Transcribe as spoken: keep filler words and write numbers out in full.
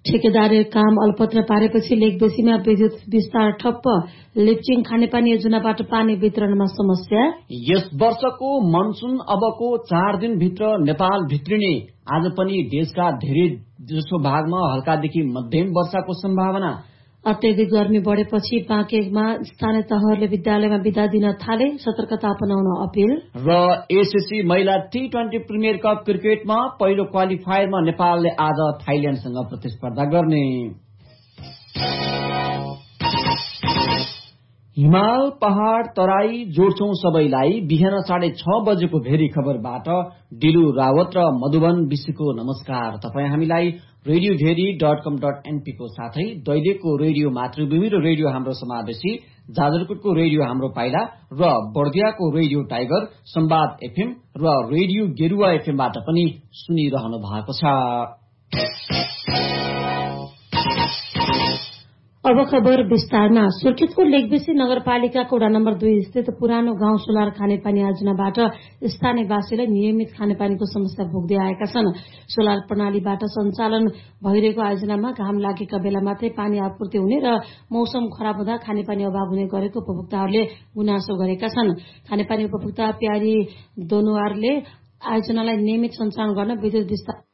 ठेकेदारी काम अल्पत्र पारेपछि लेकबेसीमा विद्युत विस्तार ठप्प। लिप्चिङ खानेपानी योजनाबाट पानी वितरणमा समस्या। यस वर्षको मनसुन अबको चार दिनभित्र नेपाल भित्रिने। आज पनि देशका धेरै जसो भागमा हल्कादेखि मध्यम वर्षाको सम्भावना। अत्याधिक गर्मी बढेपछि बाँकेमा स्थानीय तहहरूले विद्यालयमा बिदा दिन थाले। सतर्कता अपनाउन अपील। र एसएससी महिला टी ट्वेन्टी प्रिमियर कप क्रिकेटमा पहिलो क्वालिफायरमा नेपालले आज थाइल्याण्डसँग प्रतिस्पर्धा गर्ने। हिमाल पहाड़ तराई जोड्छौं सबैलाई। बिहान साढे छ बजेको भेरी खबरबाट डिलु रावत र मधुबन विश्वको नमस्कार। तपाईँ हामीलाई रेडियो भेरी डट कम डट एनपी को साथै दैलेखको रेडियो मातृभूमि र रेडियो हाम्रो समावेशी, जाजरकोटको रेडियो हाम्रो पाइला र बर्दियाको रेडियो टाइगर, संवाद एफएम र रेडियो गेरुवा एफएमबाट पनि सुनिरहनु भएको छ। अब खबर विस्तारमा। सुर्खेतको लेकबेसी नगरपालिकाको वडा नम्बर दुई स्थित पुरानो गाउँ सोलर खानेपानी योजनाबाट स्थानीयवासीले नियमित खानेपानीको समस्या भोग्दै आएका छन्। सोलर प्रणालीबाट सञ्चालन भइरहेको आयोजनामा घाम लागेका बेला मात्रै पानी आपूर्ति हुने र मौसम खराब हुँदा खानेपानी अभाव हुने गरेको उपभोक्ताहरूले गुनासो गरेका छन्। खानेपानी उपभोक्ता प्यारी दोनुवारले आयोजनालाई नियमित सञ्चालन गर्न विद्युत विस्तार